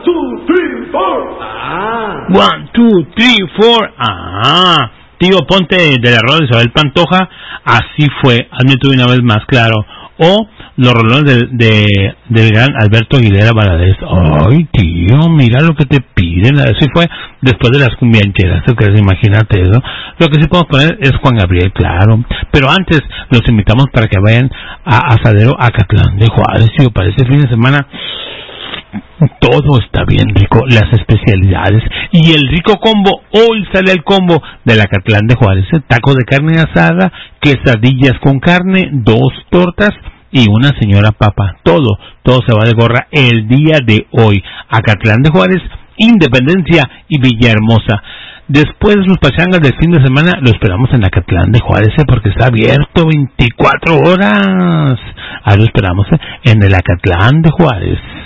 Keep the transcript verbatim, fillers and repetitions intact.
two, three, four. Ah. One, two, three, four. Ah. Tío Ponte de la rola de Isabel Pantoja, así fue, hazme tú una vez más claro. O los rolones de, de, del gran Alberto Aguilera Valadez. Ay, tío, mira lo que te piden. Así fue después de las cumbiancheras, imagínate eso. Lo que sí podemos poner es Juan Gabriel, claro. Pero antes los invitamos para que vayan a Asadero Acatlán de Juárez. Tío, para ese fin de semana todo está bien rico, las especialidades y el rico combo. Hoy sale el combo del Acatlán de Juárez: tacos de carne asada, quesadillas con carne, dos tortas y una señora papa. Todo, todo se va de gorra el día de hoy. Acatlán de Juárez, Independencia y Villahermosa. Después de sus pachangas del fin de semana, lo esperamos en Acatlán de Juárez, ¿eh? Porque está abierto veinticuatro horas. Ahí lo esperamos, ¿eh? En el Acatlán de Juárez.